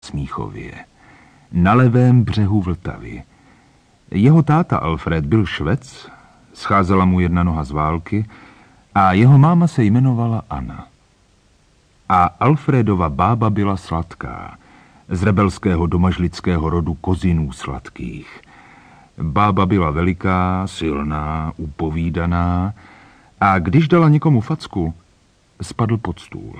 Smíchově, na levém břehu Vltavy. Jeho táta Alfred byl Švec, scházela mu jedna noha z války a jeho máma se jmenovala Anna. A Alfredova bába byla sladká, z rebelského domažlického rodu Kozinů sladkých. Bába byla veliká, silná, upovídaná a když dala někomu facku, spadl pod stůl.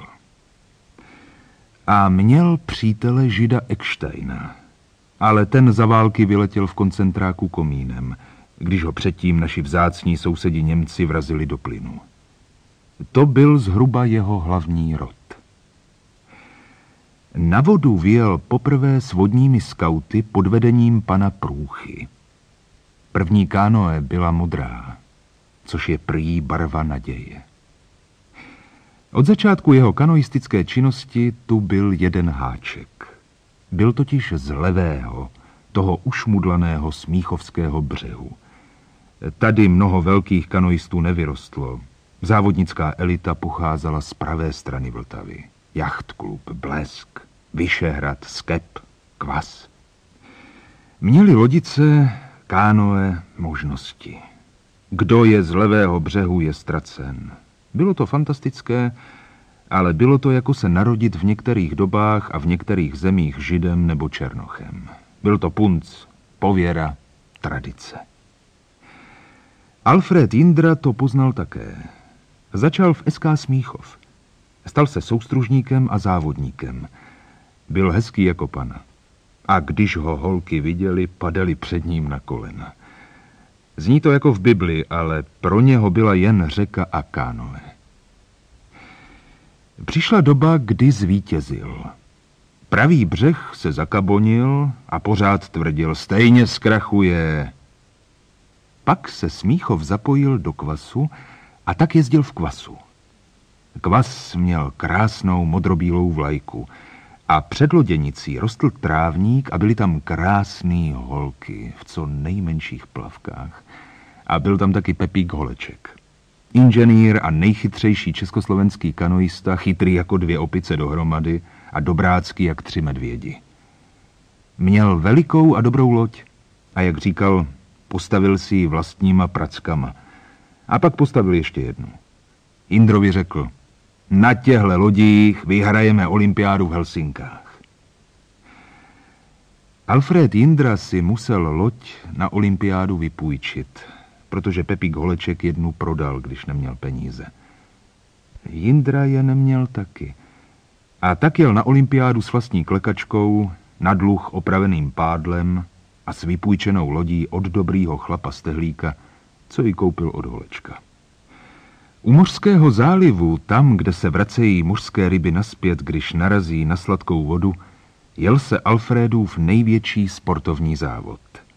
A měl přítele Žida Ecksteina, ale ten za války vyletěl v koncentráku komínem, když ho předtím naši vzácní sousedi Němci vrazili do plynu. To byl zhruba jeho hlavní rod. Na vodu vyjel poprvé s vodními skauty pod vedením pana Průchy. První kánoe byla modrá, což je prý barva naděje. Od začátku jeho kanoistické činnosti tu byl jeden háček. Byl totiž z levého, toho ušmudlaného smíchovského břehu. Tady mnoho velkých kanoistů nevyrostlo. Závodnická elita pocházela z pravé strany Vltavy. Jachtklub, Blesk, Vyšehrad, Skep, Kvas. Měli lodice, kánoe, možnosti. Kdo je z levého břehu, je ztracen. Bylo to fantastické, ale bylo to jako se narodit v některých dobách a v některých zemích Židem nebo Černochem. Byl to punc, pověra, tradice. Alfred Jindra to poznal také. Začal v SK Smíchov. Stal se soustružníkem a závodníkem. Byl hezký jako pana. A když ho holky viděli, padali před ním na kolena. Zní to jako v Bibli, ale pro něho byla jen řeka a kánoe. Přišla doba, kdy zvítězil. Pravý břeh se zakabonil a pořád tvrdil, stejně zkrachuje. Pak se Smíchov zapojil do Kvasu a tak jezdil v Kvasu. Kvas měl krásnou modrobílou vlajku a před loděnicí rostl trávník a byly tam krásné holky v co nejmenších plavkách. A byl tam taky Pepík Holeček. Inženýr a nejchytřejší československý kanoista, chytrý jako 2 opice dohromady a dobrácký jak 3 medvědi. Měl velikou a dobrou loď a jak říkal, postavil si ji vlastníma prackama. A pak postavil ještě jednu. Jindrovi řekl, na těchto lodích vyhrajeme olympiádu v Helsinkách. Alfred Jindra si musel loď na olympiádu vypůjčit, protože Pepík Holeček jednu prodal, když neměl peníze. Jindra je neměl taky. A tak jel na olympiádu s vlastní klekačkou, na dluh opraveným pádlem a s vypůjčenou lodí od dobrýho chlapa Stehlíka, co ji koupil od Holečka. U Mořského zálivu, tam, kde se vracejí mořské ryby naspět, když narazí na sladkou vodu, jel se Alfredův největší sportovní závod.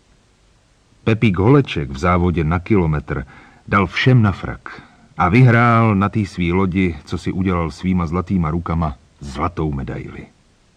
Pepík Holeček v závodě na kilometr dal všem na frak a vyhrál na té svý lodi, co si udělal svýma zlatýma rukama, zlatou medaili.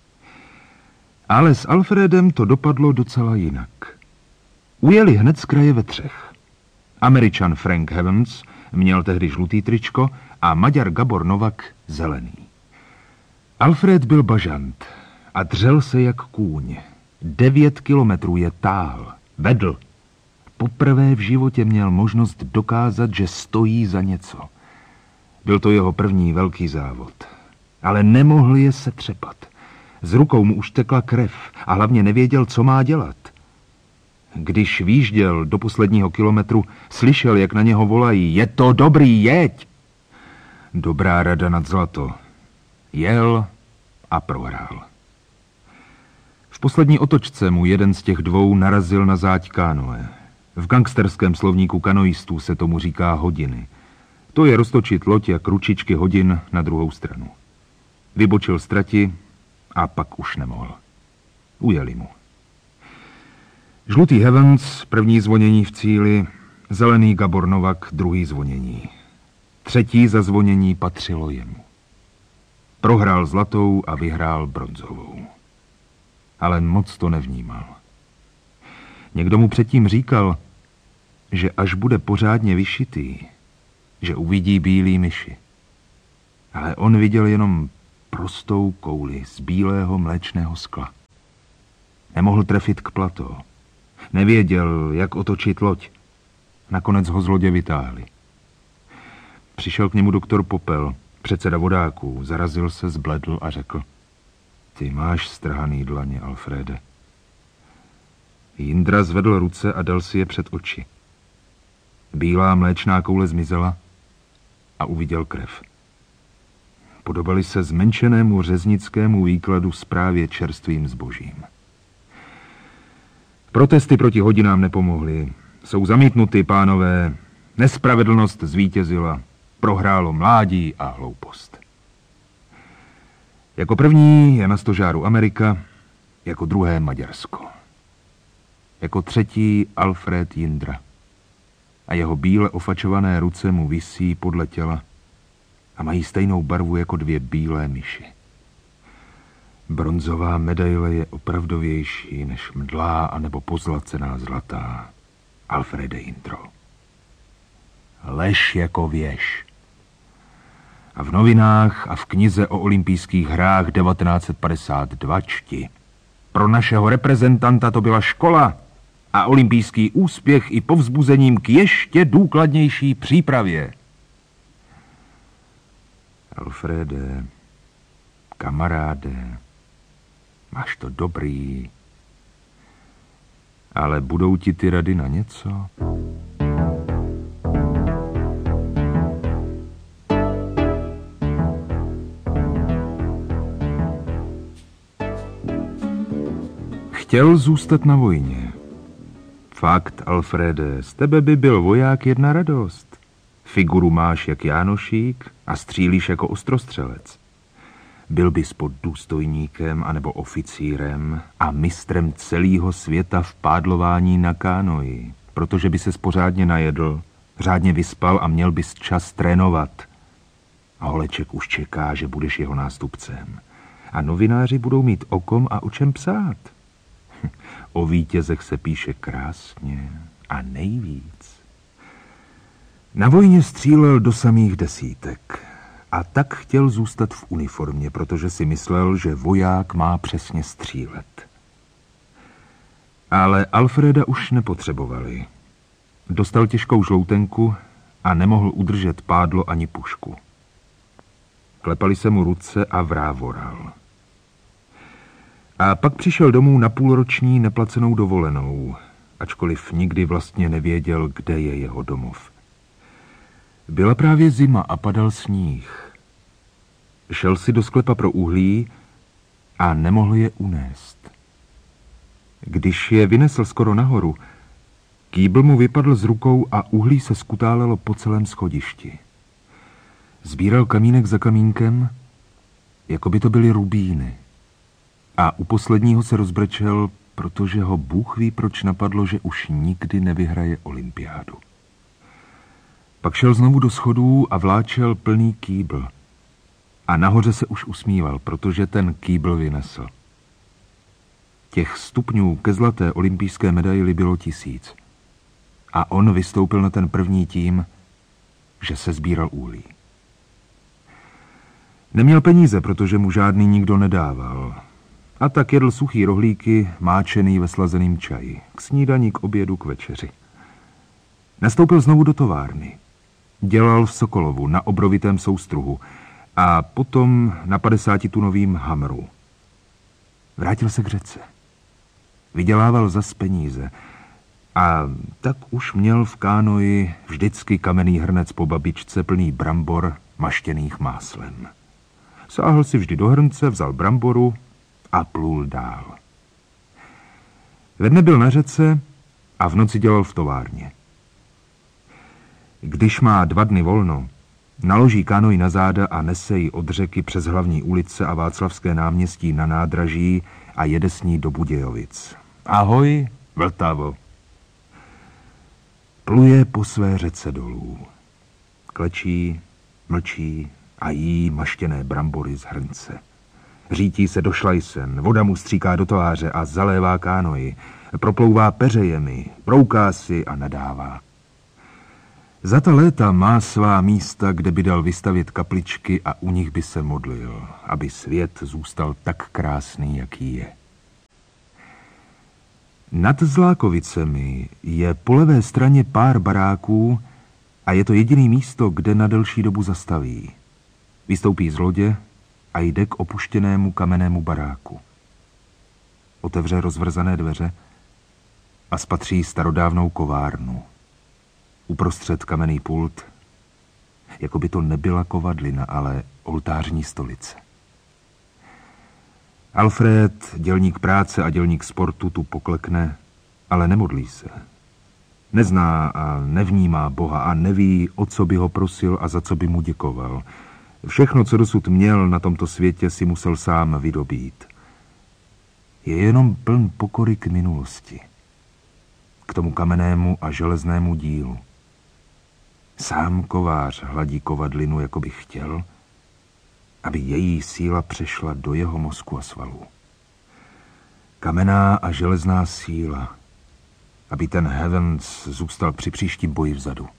Ale s Alfredem to dopadlo docela jinak. Ujeli hned z kraje ve 3. Američan Frank Heavens měl tehdy žlutý tričko a Maďar Gabor Novak zelený. Alfred byl bažant a dřel se jak kůň. 9 kilometrů je táhl, vedl. Poprvé v životě měl možnost dokázat, že stojí za něco. Byl to jeho první velký závod. Ale nemohl je setřepat. Z rukou mu už tekla krev a hlavně nevěděl, co má dělat. Když výjížděl do posledního kilometru, slyšel, jak na něho volají, je to dobrý, jeď! Dobrá rada nad zlato. Jel a prohrál. V poslední otočce mu jeden z těch 2 narazil na záď kánoe. V gangsterském slovníku kanoistů se tomu říká hodiny. To je roztočit loď jak ručičky hodin na druhou stranu. Vybočil z trati a pak už nemohl. Ujeli mu. Žlutý Heavens, první zvonění v cíli, zelený Gabor Novak, druhý zvonění. 3. zazvonění patřilo jemu. Prohrál zlatou a vyhrál bronzovou. Ale moc to nevnímal. Někdo mu předtím říkal, že až bude pořádně vyšitý, že uvidí bílý myši. Ale on viděl jenom prostou kouli z bílého mléčného skla. Nemohl trefit k plato. Nevěděl, jak otočit loď. Nakonec ho z lodě vytáhli. Přišel k němu doktor Popel, předseda vodáků, zarazil se, zbledl a řekl: Ty máš strhaný dlaně, Alfrede. Jindra zvedl ruce a dal si je před oči. Bílá mléčná koule zmizela a uviděl krev. Podobaly se zmenšenému řeznickému výkladu zprávě čerstvým zbožím. Protesty proti hodinám nepomohly. Jsou zamítnuty, pánové. Nespravedlnost zvítězila. Prohrálo mládí a hloupost. Jako první je na stožáru Amerika, jako druhé Maďarsko. Jako třetí Alfred Jindra. A jeho bíle ofačované ruce mu visí podle těla a mají stejnou barvu jako dvě bílé myši. Bronzová medaile je opravdovější než mdlá anebo pozlacená zlatá. Alfrede Jindro. Lež jako věž. A v novinách a v knize o olympijských hrách 1952 čti. Pro našeho reprezentanta to byla škola a olympijský úspěch i povzbuzením k ještě důkladnější přípravě. Alfrede, kamaráde, máš to dobrý, ale budou ti ty rady na něco? Chtěl zůstat na vojně. Fakt, Alfrede, z tebe by byl voják jedna radost. Figuru máš jak Jánošík a střílíš jako ostrostřelec. Byl bys pod důstojníkem anebo oficírem a mistrem celého světa v pádlování na kánoji, protože by ses pořádně najedl, řádně vyspal a měl bys čas trénovat. A Holeček už čeká, že budeš jeho nástupcem. A novináři budou mít o kom a o čem psát. O vítězech se píše krásně a nejvíc. Na vojně střílel do samých desítek a tak chtěl zůstat v uniformě, protože si myslel, že voják má přesně střílet. Ale Alfreda už nepotřebovali. Dostal těžkou žloutenku a nemohl udržet pádlo ani pušku. Klepaly se mu ruce a vrávoral. A pak přišel domů na půlroční neplacenou dovolenou, ačkoliv nikdy vlastně nevěděl, kde je jeho domov. Byla právě zima a padal sníh. Šel si do sklepa pro uhlí a nemohl je unést. Když je vynesl skoro nahoru, kýbl mu vypadl z rukou a uhlí se skutálelo po celém schodišti. Sbíral kamínek za kamínkem, jako by to byly rubíny. A u posledního se rozbrečel, protože ho Bůh ví, proč napadlo, že už nikdy nevyhraje olympiádu. Pak šel znovu do schodů a vláčel plný kýbl. A nahoře se už usmíval, protože ten kýbl vynesl. Těch stupňů ke zlaté olympijské medaili bylo 1000. A on vystoupil na ten první tím, že se sbíral uhlí. Neměl peníze, protože mu žádný nikdo nedával. A tak jedl suchý rohlíky, máčený ve slazeným čaji. K snídani, k obědu, k večeři. Nastoupil znovu do továrny. Dělal v Sokolovu na obrovitém soustruhu a potom na 50tunovým hamru. Vrátil se k řece. Vydělával zas peníze a tak už měl v kánoji vždycky kamenný hrnec po babičce plný brambor maštěných máslem. Sáhl si vždy do hrnce, vzal bramboru a plul dál. Ve dne byl na řece a v noci dělal v továrně. Když má 2 dny volno, naloží kánoj na záda a nese ji od řeky přes hlavní ulice a Václavské náměstí na nádraží a jede s ní do Budějovic. Ahoj, Vltavo. Pluje po své řece dolů. Klečí, mlčí a jí maštěné brambory z hrnce. Řítí se do šlajsen, voda mu stříká do tváře a zalévá kánoji. Proplouvá peřejemi, brouká si a nadává. Za ta léta má svá místa, kde by dal vystavět kapličky a u nich by se modlil, aby svět zůstal tak krásný, jaký je. Nad Zlákovicemi je po levé straně pár baráků a je to jediné místo, kde na delší dobu zastaví. Vystoupí z lodě a jde k opuštěnému kamennému baráku. Otevře rozvrzané dveře a spatří starodávnou kovárnu. Uprostřed kamenný pult, jako by to nebyla kovadlina, ale oltářní stolice. Alfred, dělník práce a dělník sportu, tu poklekne, ale nemodlí se. Nezná a nevnímá Boha a neví, o co by ho prosil a za co by mu děkoval. Všechno, co dosud měl na tomto světě, si musel sám vydobít. Je jenom pln pokory k minulosti, k tomu kamennému a železnému dílu. Sám kovář hladí kovadlinu, jako by chtěl, aby její síla přešla do jeho mozku a svalů. Kamenná a železná síla, aby ten Heavens zůstal při příštím boji vzadu.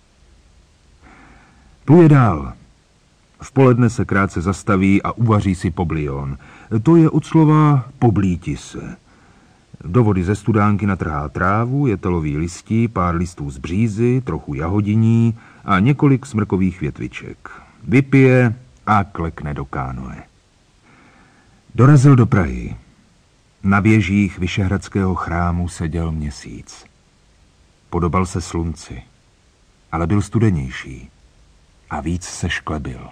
Pluje dál. V poledne se krátce zastaví a uvaří si poblion. To je od slova poblíti se. Do vody ze studánky natrhá trávu, jetelový listí, pár listů z břízy, trochu jahodiní a několik smrkových větviček. Vypije a klekne do kánoe. Dorazil do Prahy. Na věžích Vyšehradského chrámu seděl měsíc. Podobal se slunci, ale byl studenější a víc se šklebil.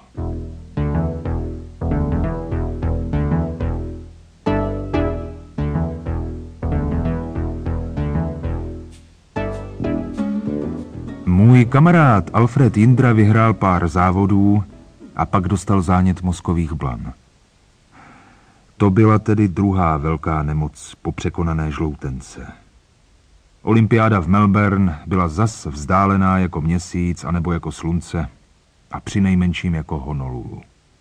Můj kamarád Alfred Jindra vyhrál pár závodů a pak dostal zánět mozkových blan. To byla tedy druhá velká nemoc po překonané žloutence. Olympiáda v Melbourne byla zas vzdálená jako měsíc anebo jako slunce a přinejmenším jako Honolulu.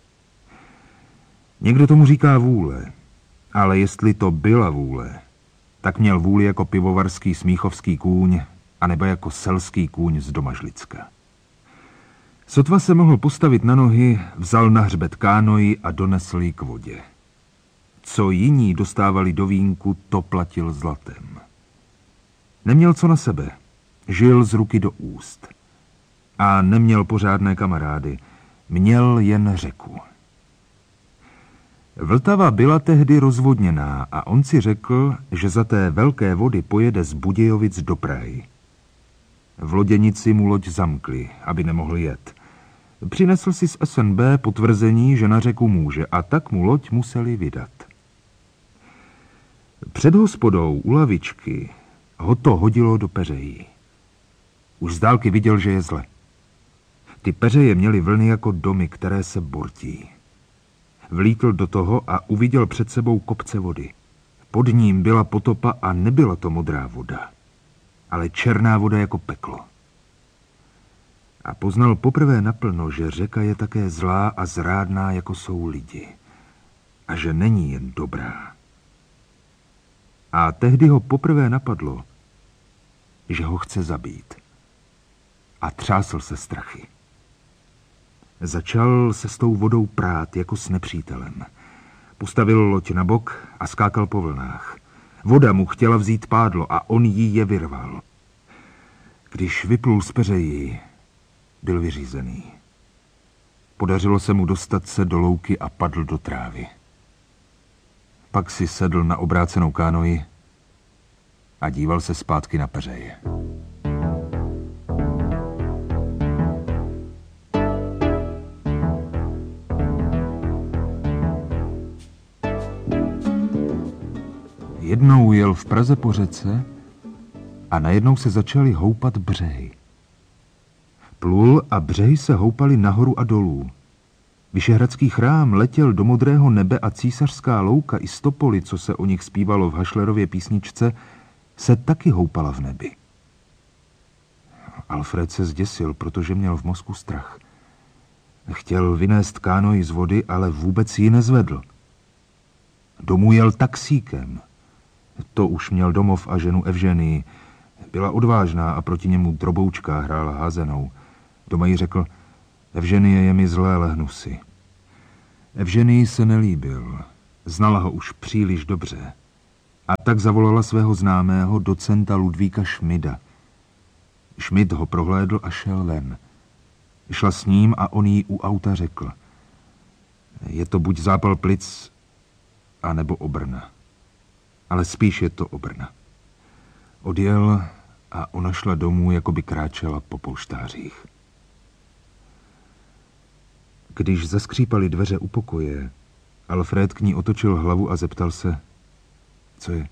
Někdo tomu říká vůle, ale jestli to byla vůle, tak měl vůli jako pivovarský smíchovský kůň anebo jako selský kůň z Domažlicka. Sotva se mohl postavit na nohy, vzal na hřbet kánoi a donesl ji k vodě. Co jiní dostávali do vínku, to platil zlatem. Neměl co na sebe, žil z ruky do úst. A neměl pořádné kamarády, měl jen řeku. Vltava byla tehdy rozvodněná a on si řekl, že za té velké vody pojede z Budějovic do Prahy. V loděnici mu loď zamkli, aby nemohl jet. Přinesl si z SNB potvrzení, že na řeku může, a tak mu loď museli vydat. Před hospodou u lavičky ho to hodilo do peřejí. Už z dálky viděl, že je zle. Ty peřeje měly vlny jako domy, které se bortí. Vlítl do toho a uviděl před sebou kopce vody. Pod ním byla potopa a nebyla to modrá voda, ale černá voda jako peklo. A poznal poprvé naplno, že řeka je také zlá a zrádná, jako jsou lidi. A že není jen dobrá. A tehdy ho poprvé napadlo, že ho chce zabít. A třásl se strachy. Začal se s tou vodou prát jako s nepřítelem. Postavil loď na bok a skákal po vlnách. Voda mu chtěla vzít pádlo a on jí je vyrval. Když vyplul z peřejí, byl vyřízený. Podařilo se mu dostat se do louky a padl do trávy. Pak si sedl na obrácenou kánoi a díval se zpátky na peřeje. Jednou jel v Praze po řece a najednou se začaly houpat břehy. Plul a břehy se houpaly nahoru a dolů. Vyšehradský chrám letěl do modrého nebe a císařská louka i stopoly, co se o nich zpívalo v Hašlerově písničce, se taky houpala v nebi. Alfred se zděsil, protože měl v mozku strach. Chtěl vynést kánoi z vody, ale vůbec ji nezvedl. Domů jel taxíkem. To už měl domov a ženu Evženii. Byla odvážná a proti němu droboučka hrála házenou. Doma jí řekl: Evženie, je mi zlé, lehnu si. Evženii se nelíbil. Znala ho už příliš dobře. A tak zavolala svého známého docenta Ludvíka Šmida. Šmid ho prohlédl a šel ven. Šla s ním a on jí u auta řekl: je to buď zápal plic, anebo obrna. Ale spíš je to obrna. Odjel a ona šla domů, jako by kráčela po polštářích. Když zaskřípaly dveře u pokoje, Alfred k ní otočil hlavu a zeptal se: co je?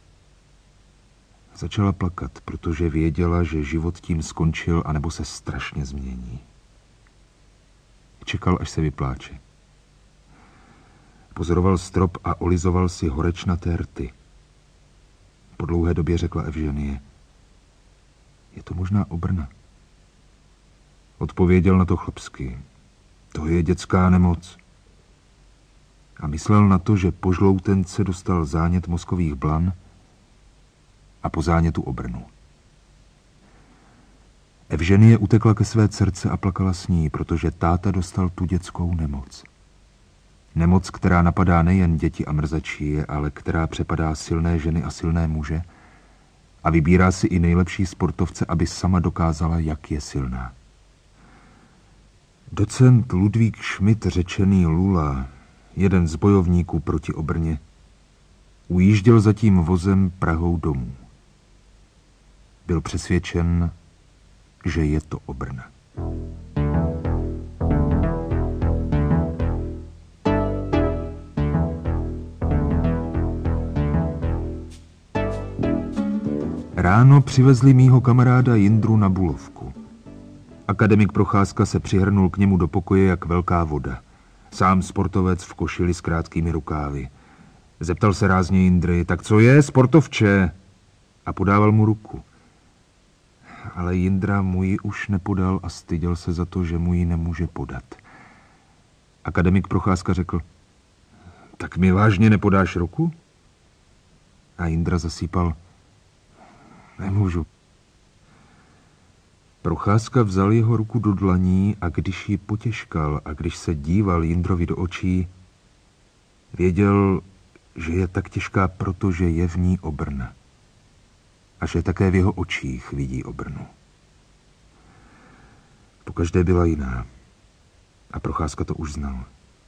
Začala plakat, protože věděla, že život tím skončil anebo se strašně změní. Čekal, až se vypláče. Pozoroval strop a olizoval si horečnaté rty. Po dlouhé době řekla Evženie: je to možná obrna. Odpověděl na to chlapsky: to je dětská nemoc. A myslel na to, že po žloutence dostal zánět mozkových blan a po zánětu obrnu. Evženie utekla ke své dcerce a plakala s ní, protože táta dostal tu dětskou nemoc. Nemoc, která napadá nejen děti a mrzačíje, ale která přepadá silné ženy a silné muže a vybírá si i nejlepší sportovce, aby sama dokázala, jak je silná. Docent Ludvík Šmid, řečený Lula, jeden z bojovníků proti obrně, ujížděl za tím vozem Prahou domů. Byl přesvědčen, že je to obrna. Ráno přivezli mýho kamaráda Jindru na Bulovku. Akademik Procházka se přihrnul k němu do pokoje jak velká voda. Sám sportovec v košili s krátkými rukávy. Zeptal se rázně Jindry: tak co je, sportovče? A podával mu ruku. Ale Jindra mu ji už nepodal a styděl se za to, že mu ji nemůže podat. Akademik Procházka řekl: tak mi vážně nepodáš ruku? A Jindra zasýpal: nemůžu. Procházka vzal jeho ruku do dlaní a když ji potěžkal a když se díval Jindrovi do očí, věděl, že je tak těžká, protože je v ní obrna. A že také v jeho očích vidí obrnu. Pokaždé byla jiná. A Procházka to už znal.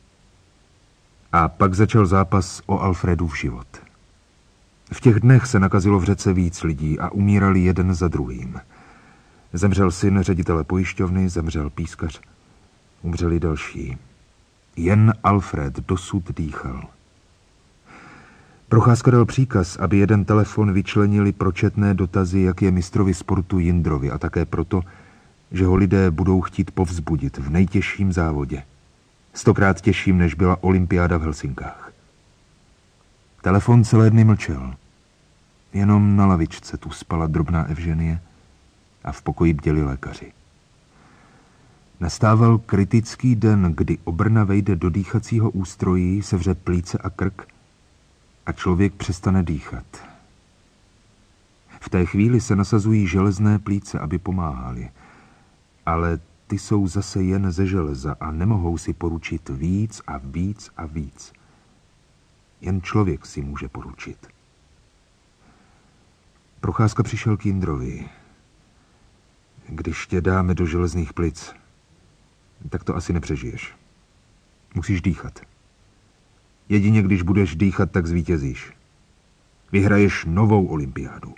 A pak začal zápas o Alfredův život. V těch dnech se nakazilo v řece víc lidí a umírali jeden za druhým. Zemřel syn ředitele pojišťovny, zemřel pískař. Umřeli další. Jen Alfred dosud dýchal. Procházka dal příkaz, aby jeden telefon vyčlenili pro četné dotazy, jak je mistrovi sportu Jindrovi, a také proto, že ho lidé budou chtít povzbudit v nejtěžším závodě. 100krát těžším, než byla olympiáda v Helsinkách. Telefon celé dny mlčel. Jenom na lavičce tu spala drobná Evženie a v pokoji bděli lékaři. Nastával kritický den, kdy obrna vejde do dýchacího ústrojí, sevře plíce a krk a člověk přestane dýchat. V té chvíli se nasazují železné plíce, aby pomáhali, ale ty jsou zase jen ze železa a nemohou si poručit víc a víc a víc. Jen člověk si může poručit. Procházka přišel k Jindrovi. Když tě dáme do železných plic, tak to asi nepřežiješ. Musíš dýchat. Jedině když budeš dýchat, tak zvítězíš. Vyhraješ novou olympiádu.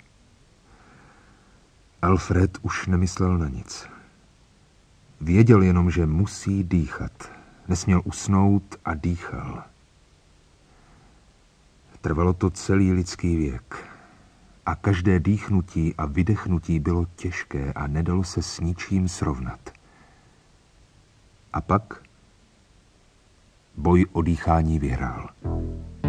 Alfred už nemyslel na nic. Věděl jenom, že musí dýchat. Nesměl usnout a dýchal. Trvalo to celý lidský věk. A každé dýchnutí a vydechnutí bylo těžké a nedalo se s ničím srovnat. A pak boj o dýchání vyhrál.